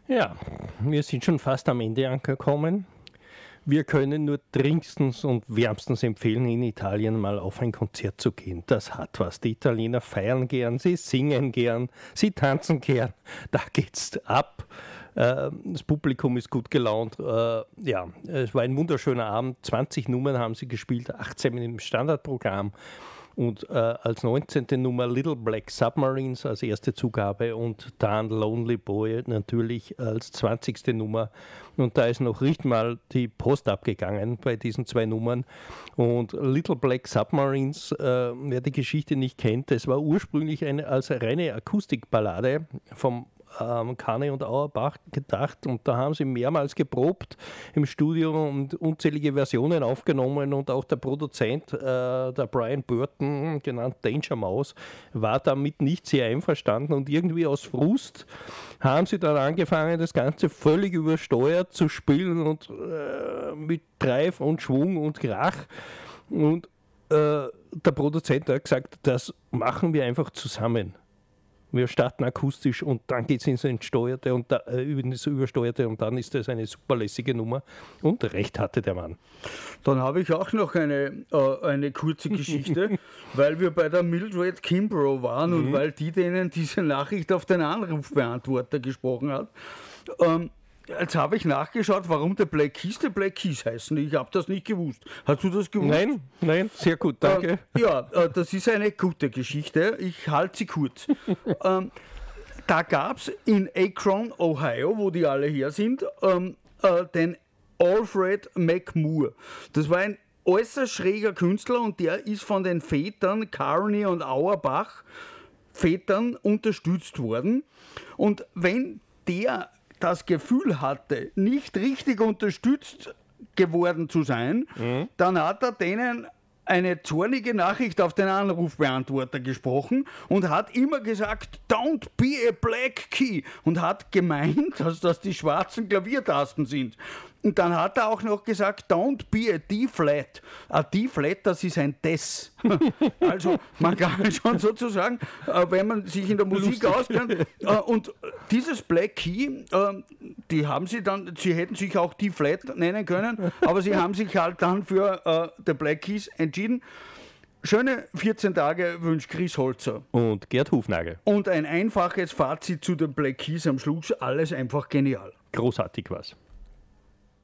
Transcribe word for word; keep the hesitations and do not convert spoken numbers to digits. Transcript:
Ja, wir sind schon fast am Ende angekommen. Wir können nur dringendstens und wärmstens empfehlen, in Italien mal auf ein Konzert zu gehen. Das hat was. Die Italiener feiern gern, sie singen gern, sie tanzen gern. Da geht's ab. Das Publikum ist gut gelaunt. Ja, es war ein wunderschöner Abend. zwanzig Nummern haben sie gespielt, achtzehn im Standardprogramm. Und äh, als neunzehnte Nummer Little Black Submarines als erste Zugabe und dann Lonely Boy natürlich als zwanzigste Nummer. Und da ist noch richtig mal die Post abgegangen bei diesen zwei Nummern. Und Little Black Submarines, äh, wer die Geschichte nicht kennt, das war ursprünglich eine, als reine Akustikballade vom ähm, Kane und Auerbach gedacht, und da haben sie mehrmals geprobt im Studio und unzählige Versionen aufgenommen, und auch der Produzent, äh, der Brian Burton, genannt Danger Mouse, war damit nicht sehr einverstanden, und irgendwie aus Frust haben sie dann angefangen, das Ganze völlig übersteuert zu spielen und äh, mit Treib und Schwung und Krach, und äh, der Produzent hat gesagt, das machen wir einfach zusammen. Wir starten akustisch und dann geht es ins Entsteuerte und da, äh, ins Übersteuerte, und dann ist das eine super lässige Nummer, und recht hatte der Mann. Dann habe ich auch noch eine, äh, eine kurze Geschichte, weil wir bei der Mildred Kimbrough waren mhm. und weil die denen diese Nachricht auf den Anrufbeantworter gesprochen hat. Ähm, Jetzt habe ich nachgeschaut, warum der Black Keys der Black Keys heißen. Ich habe das nicht gewusst. Hast du das gewusst? Nein, nein, sehr gut, danke. Äh, ja, äh, das ist eine gute Geschichte. Ich halte sie kurz. ähm, da gab es in Akron, Ohio, wo die alle her sind, ähm, äh, den Alfred McMoore. Das war ein äußerst schräger Künstler, und der ist von den Vätern Carney und Auerbach Vätern unterstützt worden. Und wenn der das Gefühl hatte, nicht richtig unterstützt geworden zu sein, mhm. dann hat er denen eine zornige Nachricht auf den Anrufbeantworter gesprochen und hat immer gesagt, don't be a black key, und hat gemeint, dass das die schwarzen Klaviertasten sind. Und dann hat er auch noch gesagt, don't be a D-Flat. A D-Flat, das ist ein Des. Also man kann schon sozusagen, wenn man sich in der Musik auskennt, und dieses Black Key, die haben sie dann, sie hätten sich auch D-Flat nennen können, aber sie haben sich halt dann für uh, The Black Keys entschieden. Schöne vierzehn Tage wünscht Chris Holzer. Und Gerd Hufnagel. Und ein einfaches Fazit zu den Black Keys am Schluss, alles einfach genial. Großartig was.